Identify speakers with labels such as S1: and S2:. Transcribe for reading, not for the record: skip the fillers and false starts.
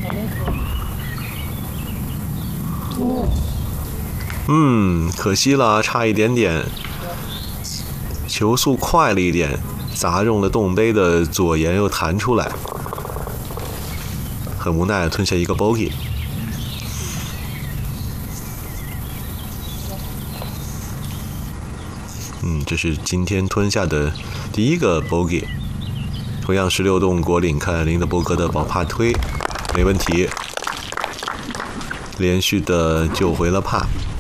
S1: 可惜了，差一点点，球速快了一点，砸中了洞杯的左沿，又弹出来，很无奈吞下一个 bogey。这是今天吞下的第一个 bogey。同样16洞果岭，看林德伯格的保帕推没问题，连续的救回了帕。